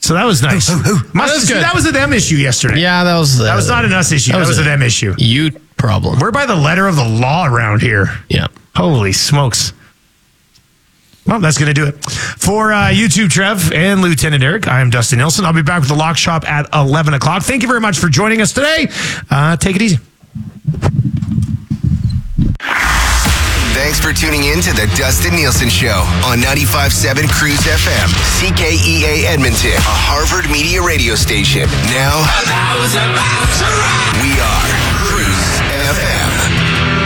So that was nice. That was a them issue yesterday. Yeah, that was not an us issue. That was a them issue. You problem. We're by the letter of the law around here. Yeah. Holy smokes. Well, that's going to do it. For YouTube Trev and Lieutenant Eric, I am Dustin Nilsson. I'll be back with the Lock Shop at 11 o'clock. Thank you very much for joining us today. Take it easy. Thanks for tuning in to the Dustin Nielsen Show on 95.7 Cruise FM, CKEA Edmonton, a Harvard Media radio station. Now, we are Cruise FM.